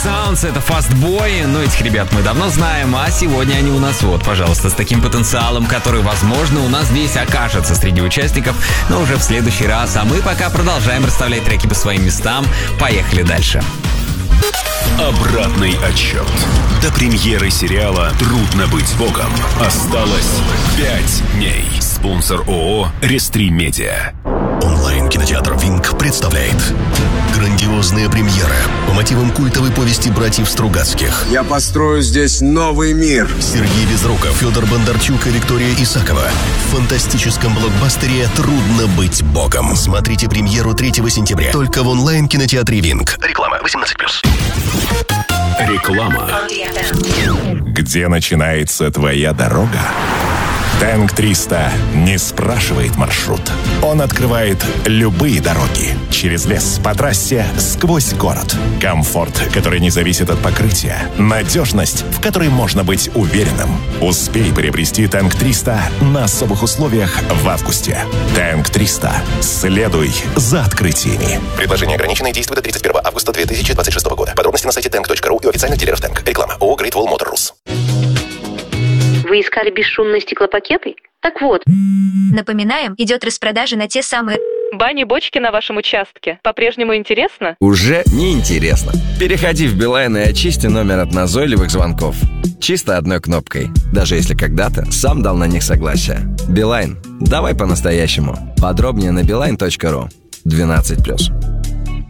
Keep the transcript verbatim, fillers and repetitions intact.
Sounds, это Fastboy. Ну, этих ребят мы давно знаем, а сегодня они у нас вот, пожалуйста, с таким потенциалом, который, возможно, у нас здесь окажется среди участников, но уже в следующий раз. А мы пока продолжаем расставлять треки по своим местам. Поехали дальше. Обратный отсчет. До премьеры сериала «Трудно быть богом» осталось пять дней. Спонсор ООО «Рестрим Медиа». Онлайн-кинотеатр «Винк» представляет грандиозная премьера по мотивам культовой повести братьев Стругацких. Я построю здесь новый мир. Сергей Безруков, Федор Бондарчук и Виктория Исакова в фантастическом блокбастере «Трудно быть богом». Смотрите премьеру третьего сентября только в онлайн-кинотеатре «Винк». Реклама восемнадцать плюс. Реклама. Где начинается твоя дорога? Тэнк триста не спрашивает маршрут. Он открывает любые дороги. Через лес, по трассе, сквозь город. Комфорт, который не зависит от покрытия. Надежность, в которой можно быть уверенным. Успей приобрести Тэнк триста на особых условиях в августе. Тэнк триста. Следуй за открытиями. Предложение ограниченное, действует до тридцать первого августа две тысячи двадцать шестого года. Подробности на сайте тэнк точка ру и у официальных дилеров Тэнк. Реклама. ООО Great Wall Motor Rus. Вы искали бесшумные стеклопакеты? Так вот. Напоминаем, идет распродажа на те самые... Бани-бочки на вашем участке. По-прежнему интересно? Уже не интересно. Переходи в Билайн и очисти номер от назойливых звонков. Чисто одной кнопкой. Даже если когда-то сам дал на них согласие. Билайн. Давай по-настоящему. Подробнее на билайн точка ру. двенадцать плюс.